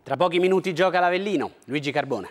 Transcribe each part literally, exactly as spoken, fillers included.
Tra pochi minuti gioca l'Avellino. Luigi Carbone.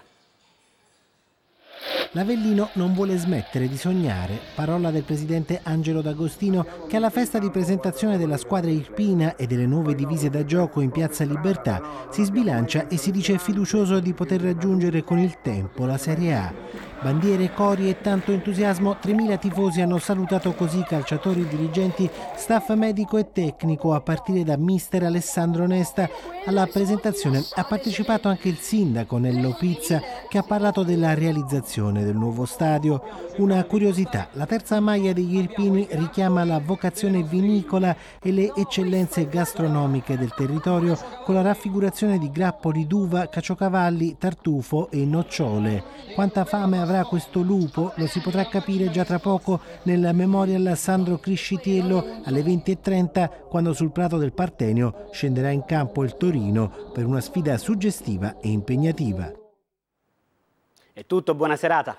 L'Avellino non vuole smettere di sognare, parola del presidente Angelo D'Agostino, che alla festa di presentazione della squadra irpina e delle nuove divise da gioco in Piazza Libertà si sbilancia e si dice fiducioso di poter raggiungere con il tempo la Serie A. Bandiere, cori e tanto entusiasmo, tremila tifosi hanno salutato così calciatori, dirigenti, staff medico e tecnico, a partire da mister Alessandro Nesta. Alla presentazione ha partecipato anche il sindaco Nello Pizza, che ha parlato della realizzazione del nuovo stadio. Una curiosità: la terza maglia degli irpini richiama la vocazione vinicola e le eccellenze gastronomiche del territorio, con la raffigurazione di grappoli d'uva, caciocavalli, tartufo e nocciole. Quanta fame avrà questo lupo lo si potrà capire già tra poco nel Memorial Sandro Criscitiello alle venti e trenta, quando sul prato del Partenio scenderà in campo il Torino per una sfida suggestiva e impegnativa. È tutto, buona serata.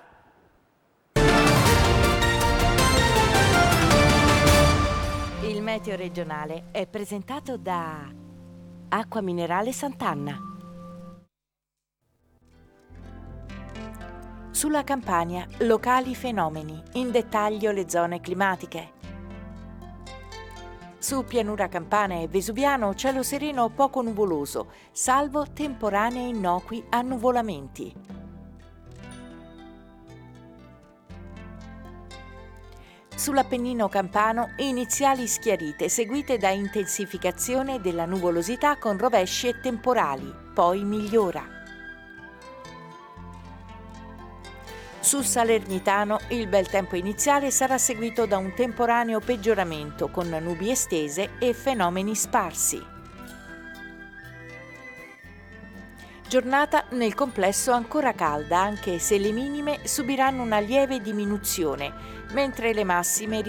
Il meteo regionale è presentato da Acqua Minerale Sant'Anna. Sulla Campania, locali fenomeni, in dettaglio le zone climatiche. Su Pianura Campana e Vesuviano, cielo sereno poco nuvoloso, salvo temporanei innocui annuvolamenti. Sull'Appennino campano, iniziali schiarite seguite da intensificazione della nuvolosità con rovesci e temporali, poi migliora. Sul Salernitano il bel tempo iniziale sarà seguito da un temporaneo peggioramento con nubi estese e fenomeni sparsi. Giornata nel complesso ancora calda, anche se le minime subiranno una lieve diminuzione, mentre le massime